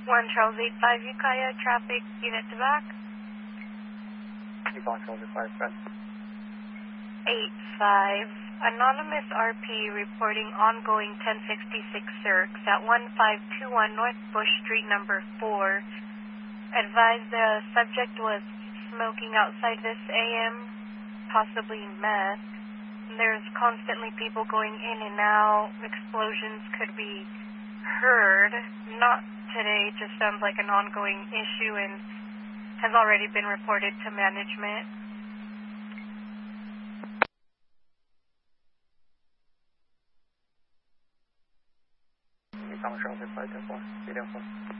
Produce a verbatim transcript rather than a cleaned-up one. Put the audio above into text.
one Charles eight five Ukiah, traffic unit to back. Yukon Charles eight five, friend. eight five. Anonymous R P reporting ongoing ten sixty-six Cirques at one five two one North Bush Street, number four. Advised the subject was smoking outside this A M, possibly meth. There's constantly people going in and out. Explosions could be heard. Not today, just sounds like an ongoing issue and has already been reported to management. Yukon Charles eight five, ten four, eight four.